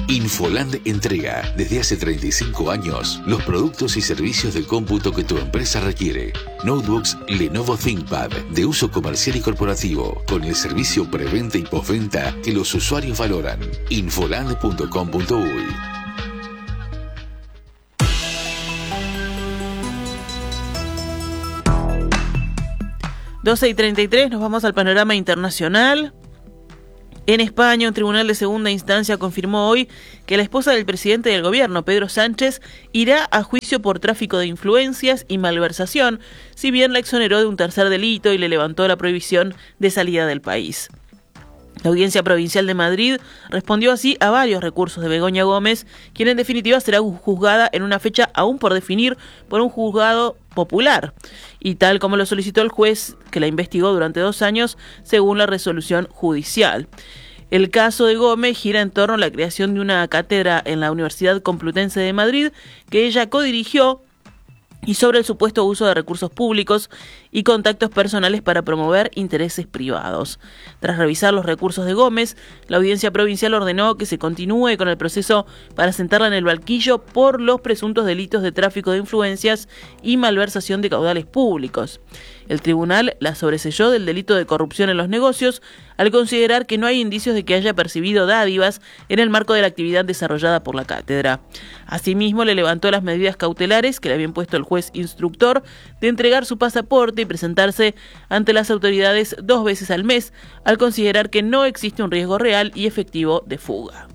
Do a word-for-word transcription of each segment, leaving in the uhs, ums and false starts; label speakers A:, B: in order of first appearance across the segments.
A: Infoland entrega desde hace treinta y cinco años los productos y servicios de cómputo que tu empresa requiere. Notebooks Lenovo ThinkPad de uso comercial y corporativo, con el servicio preventa y postventa que los usuarios valoran. infoland punto com punto uy.
B: doce y treinta y tres, nos vamos al panorama internacional. En España, un tribunal de segunda instancia confirmó hoy que la esposa del presidente del gobierno, Pedro Sánchez, irá a juicio por tráfico de influencias y malversación, si bien la exoneró de un tercer delito y le levantó la prohibición de salida del país. La Audiencia Provincial de Madrid respondió así a varios recursos de Begoña Gómez, quien en definitiva será juzgada en una fecha aún por definir por un juzgado popular, y tal como lo solicitó el juez que la investigó durante dos años, según la resolución judicial. El caso de Gómez gira en torno a la creación de una cátedra en la Universidad Complutense de Madrid, que ella codirigió, y sobre el supuesto uso de recursos públicos y contactos personales para promover intereses privados. Tras revisar los recursos de Gómez, la Audiencia Provincial ordenó que se continúe con el proceso para sentarla en el banquillo por los presuntos delitos de tráfico de influencias y malversación de caudales públicos. El tribunal la sobreseyó del delito de corrupción en los negocios al considerar que no hay indicios de que haya percibido dádivas en el marco de la actividad desarrollada por la cátedra. Asimismo, le levantó las medidas cautelares que le había impuesto el juez instructor de entregar su pasaporte y presentarse ante las autoridades dos veces al mes, al considerar que no existe un riesgo real y efectivo de fuga.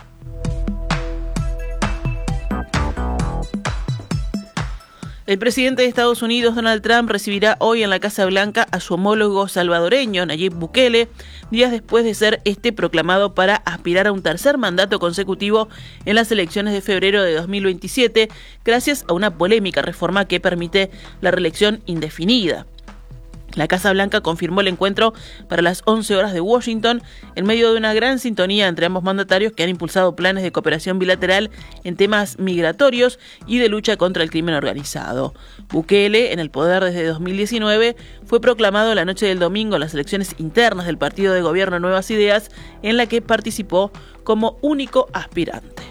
B: El presidente de Estados Unidos, Donald Trump, recibirá hoy en la Casa Blanca a su homólogo salvadoreño, Nayib Bukele, días después de ser este proclamado para aspirar a un tercer mandato consecutivo en las elecciones de febrero de dos mil veintisiete, gracias a una polémica reforma que permite la reelección indefinida. La Casa Blanca confirmó el encuentro para las once horas de Washington en medio de una gran sintonía entre ambos mandatarios que han impulsado planes de cooperación bilateral en temas migratorios y de lucha contra el crimen organizado. Bukele, en el poder desde dos mil diecinueve, fue proclamado la noche del domingo en las elecciones internas del partido de gobierno Nuevas Ideas, en la que participó como único aspirante.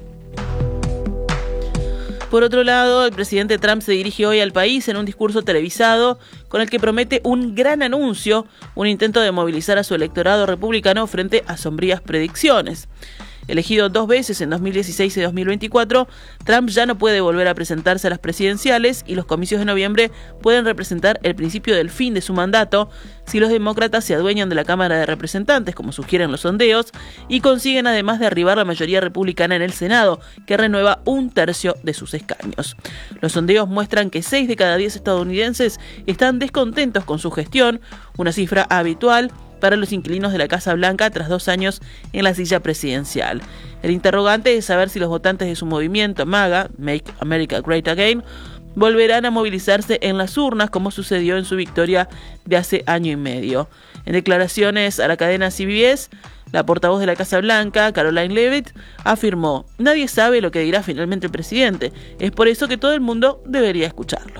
B: Por otro lado, el presidente Trump se dirige hoy al país en un discurso televisado con el que promete un gran anuncio, un intento de movilizar a su electorado republicano frente a sombrías predicciones. Elegido dos veces en dos mil dieciséis y dos mil veinticuatro, Trump ya no puede volver a presentarse a las presidenciales y los comicios de noviembre pueden representar el principio del fin de su mandato si los demócratas se adueñan de la Cámara de Representantes, como sugieren los sondeos, y consiguen además derribar la mayoría republicana en el Senado, que renueva un tercio de sus escaños. Los sondeos muestran que seis de cada diez estadounidenses están descontentos con su gestión, una cifra habitual para los inquilinos de la Casa Blanca tras dos años en la silla presidencial. El interrogante es saber si los votantes de su movimiento MAGA, Make America Great Again, volverán a movilizarse en las urnas como sucedió en su victoria de hace año y medio. En declaraciones a la cadena C B S, la portavoz de la Casa Blanca, Caroline Leavitt, afirmó: "Nadie sabe lo que dirá finalmente el presidente, es por eso que todo el mundo debería escucharlo".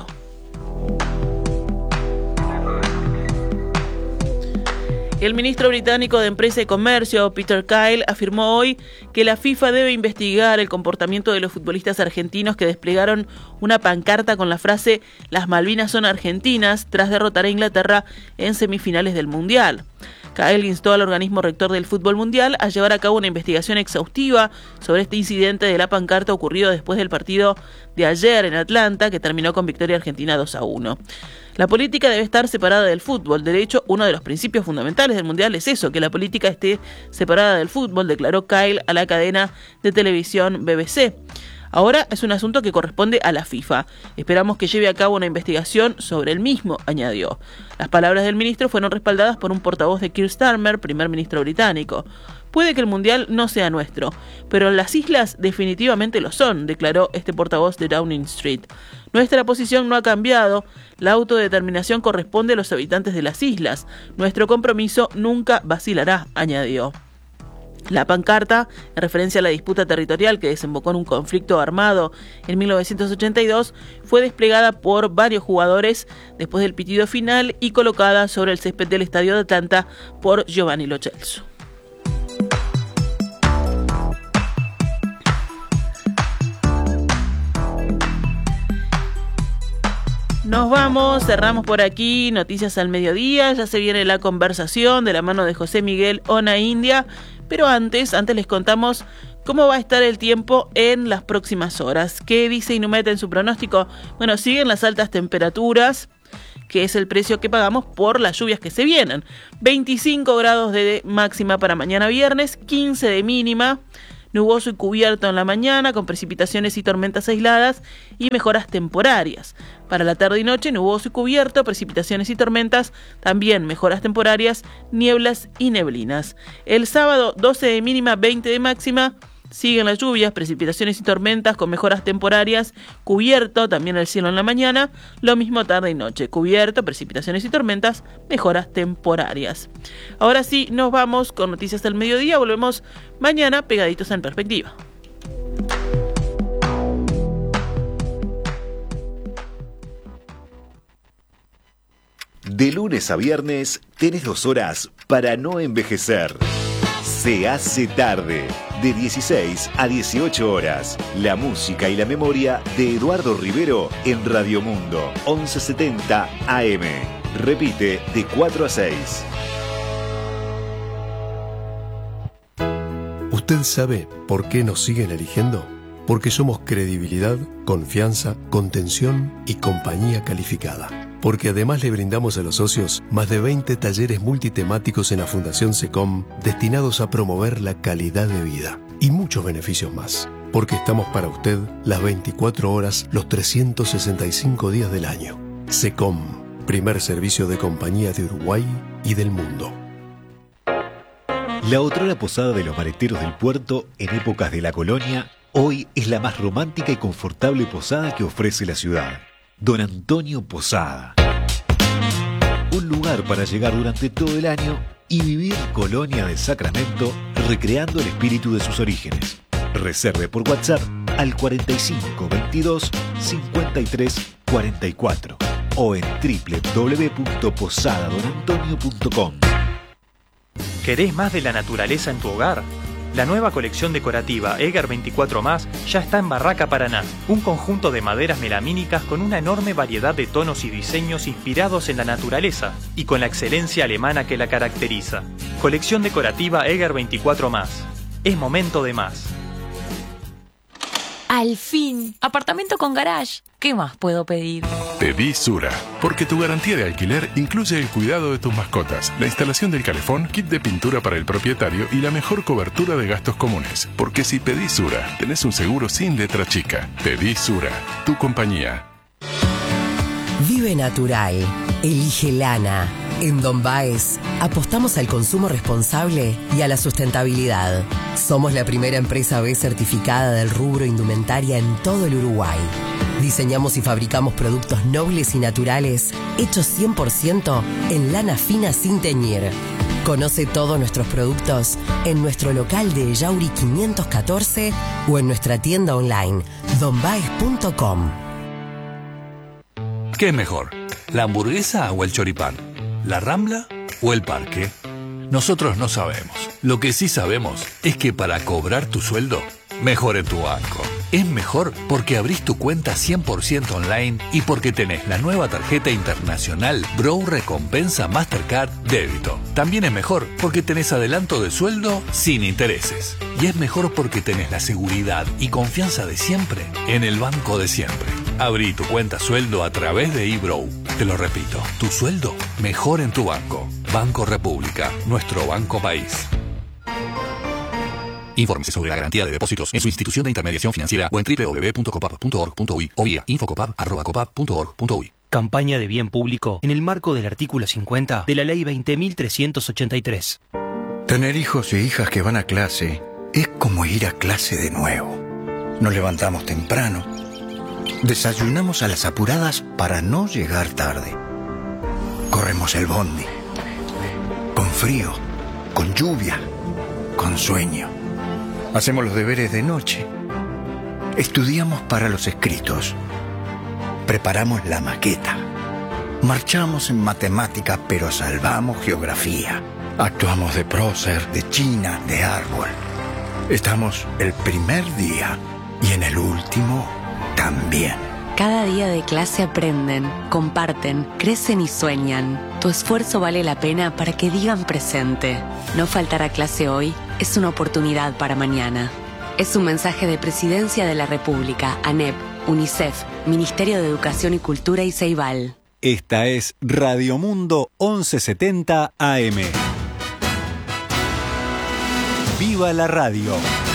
B: El ministro británico de Empresa y Comercio, Peter Kyle, afirmó hoy que la FIFA debe investigar el comportamiento de los futbolistas argentinos que desplegaron una pancarta con la frase "Las Malvinas son argentinas" tras derrotar a Inglaterra en semifinales del Mundial. Kyle instó al organismo rector del fútbol mundial a llevar a cabo una investigación exhaustiva sobre este incidente de la pancarta ocurrido después del partido de ayer en Atlanta, que terminó con victoria argentina dos a uno. La política debe estar separada del fútbol. De hecho, uno de los principios fundamentales del Mundial es eso, que la política esté separada del fútbol, declaró Kyle a la cadena de televisión B B C. Ahora es un asunto que corresponde a la FIFA. Esperamos que lleve a cabo una investigación sobre el mismo, añadió. Las palabras del ministro fueron respaldadas por un portavoz de Keir Starmer, primer ministro británico. Puede que el Mundial no sea nuestro, pero las islas definitivamente lo son, declaró este portavoz de Downing Street. Nuestra posición no ha cambiado. La autodeterminación corresponde a los habitantes de las islas. Nuestro compromiso nunca vacilará, añadió. La pancarta, en referencia a la disputa territorial que desembocó en un conflicto armado en mil novecientos ochenta y dos, fue desplegada por varios jugadores después del pitido final y colocada sobre el césped del estadio de Atlanta por Giovanni Lo Celso. Nos vamos, cerramos por aquí, Noticias al Mediodía, ya se viene la conversación de la mano de José Miguel Ona India, pero antes, antes les contamos cómo va a estar el tiempo en las próximas horas. ¿Qué dice Inumet en su pronóstico? Bueno, siguen las altas temperaturas, que es el precio que pagamos por las lluvias que se vienen. veinticinco grados de máxima para mañana viernes, quince de mínima. Nuboso y cubierto en la mañana, con precipitaciones y tormentas aisladas y mejoras temporarias. Para la tarde y noche, nuboso y cubierto, precipitaciones y tormentas, también mejoras temporarias, nieblas y neblinas. El sábado, doce de mínima, veinte de máxima. Siguen las lluvias, precipitaciones y tormentas con mejoras temporarias, cubierto también el cielo en la mañana, lo mismo tarde y noche, cubierto, precipitaciones y tormentas, mejoras temporarias. Ahora sí, nos vamos con Noticias del Mediodía, volvemos mañana pegaditos en perspectiva.
C: De lunes a viernes tenés dos horas para no envejecer. Se hace tarde, de dieciséis a dieciocho horas. La música y la memoria de Eduardo Rivero en Radio Mundo, once setenta A M. Repite de cuatro a seis.
D: ¿Usted sabe por qué nos siguen eligiendo? Porque somos credibilidad, confianza, contención y compañía calificada. Porque además le brindamos a los socios más de veinte talleres multitemáticos en la Fundación SECOM destinados a promover la calidad de vida y muchos beneficios más. Porque estamos para usted las veinticuatro horas, los trescientos sesenta y cinco días del año. SECOM, primer servicio de compañía de Uruguay y del mundo.
C: La otrora posada de los maleteros del puerto en épocas de la colonia, hoy es la más romántica y confortable posada que ofrece la ciudad. Don Antonio Posada. Un lugar para llegar durante todo el año y vivir Colonia del Sacramento recreando el espíritu de sus orígenes. Reserve por WhatsApp al cuarenta y cinco veintidós cincuenta y tres cuarenta y cuatro o en doble u doble u doble u punto posada don antonio punto com.
E: ¿Querés más de la naturaleza en tu hogar? La nueva colección decorativa Eger veinticuatro más ya está en Barraca Paraná, un conjunto de maderas melamínicas con una enorme variedad de tonos y diseños inspirados en la naturaleza y con la excelencia alemana que la caracteriza. Colección decorativa Eger veinticuatro más. Es momento de más.
F: Al fin, apartamento con garage. ¿Qué más puedo pedir?
G: Pedí Sura, porque tu garantía de alquiler incluye el cuidado de tus mascotas, la instalación del calefón, kit de pintura para el propietario y la mejor cobertura de gastos comunes. Porque si pedís Sura, tenés un seguro sin letra chica. Pedí Sura, tu compañía.
H: Vive natural. Elige lana. En Don Baez apostamos al consumo responsable y a la sustentabilidad. Somos la primera empresa B certificada del rubro indumentaria en todo el Uruguay. Diseñamos y fabricamos productos nobles y naturales hechos cien por ciento en lana fina sin teñir. Conoce todos nuestros productos en nuestro local de Yauri quinientos catorce o en nuestra tienda online don baez punto com.
I: ¿Qué es mejor? ¿La hamburguesa o el choripán? ¿La Rambla o el parque? Nosotros no sabemos. Lo que sí sabemos es que para cobrar tu sueldo, mejor en tu banco. Es mejor porque abrís tu cuenta cien por ciento online y porque tenés la nueva tarjeta internacional Bro Recompensa Mastercard Débito. También es mejor porque tenés adelanto de sueldo sin intereses. Y es mejor porque tenés la seguridad y confianza de siempre en el banco de siempre. Abrí tu cuenta sueldo a través de eBrow. Te lo repito, tu sueldo mejor en tu banco. Banco República, nuestro banco país. Infórmese sobre la garantía de depósitos en su institución de intermediación financiera o en doble u doble u doble u punto copap punto org punto uy o vía infocopap arroba copap punto org punto uy.
J: Campaña de bien público en el marco del artículo cincuenta de la Ley veinte mil trescientos ochenta y tres.
K: Tener hijos e hijas que van a clase es como ir a clase de nuevo. Nos levantamos temprano, desayunamos a las apuradas para no llegar tarde. Corremos el bondi, con frío, con lluvia, con sueño. Hacemos los deberes de noche. Estudiamos para los escritos. Preparamos la maqueta. Marchamos en matemáticas, pero salvamos geografía. Actuamos de prócer, de china, de árbol. Estamos el primer día y en el último también.
L: Cada día de clase aprenden, comparten, crecen y sueñan. Tu esfuerzo vale la pena para que digan presente. No faltar a clase hoy es una oportunidad para mañana. Es un mensaje de Presidencia de la República, ANEP, UNICEF, Ministerio de Educación y Cultura y Ceibal.
M: Esta es Radio Mundo once setenta A M. ¡Viva la radio!